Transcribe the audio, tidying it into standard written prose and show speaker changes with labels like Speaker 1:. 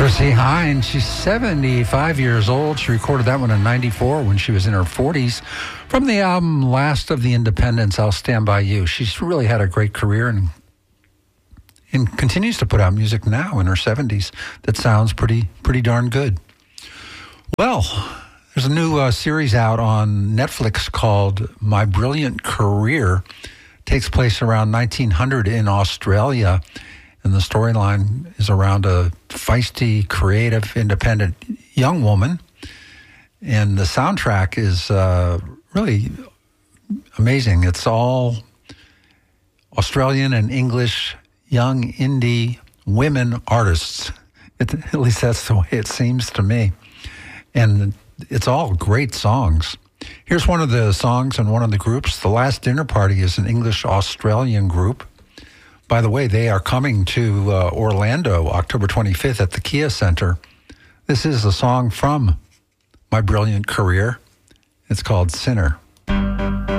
Speaker 1: Chrissie Hynde, she's 75 years old. She recorded that one in 94 when she was in her 40s. From the album Last of the Independents, I'll Stand By You. She's really had a great career and continues to put out music now in her 70s that sounds pretty darn good. Well, there's a new series out on Netflix called My Brilliant Career. It takes place around 1900 in Australia. And the storyline is around a feisty, creative, independent young woman. And the soundtrack is really amazing. It's all Australian and English young indie women artists. At least that's the way it seems to me. And it's all great songs. Here's one of the songs in one of the groups. The Last Dinner Party is an English-Australian group. By the way, they are coming to Orlando October 25th at the Kia Center. This is a song from My Brilliant Career. It's called Sinner.